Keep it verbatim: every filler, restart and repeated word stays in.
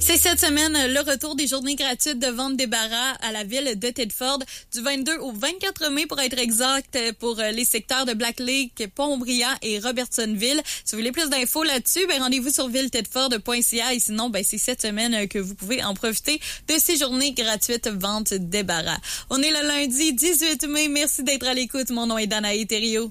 C'est cette semaine le retour des journées gratuites de vente débarras à la ville de Thetford du vingt-deux au vingt-quatre mai pour être exact pour les secteurs de Black Lake, Pont-Aubriand et Robertsonville. Si vous voulez plus d'infos là-dessus, ben rendez-vous sur ville thetford point c a et sinon ben c'est cette semaine que vous pouvez en profiter de ces journées gratuites vente débarras. On est le lundi dix-huit mai. Merci d'être à l'écoute. Mon nom est Danae Thériault.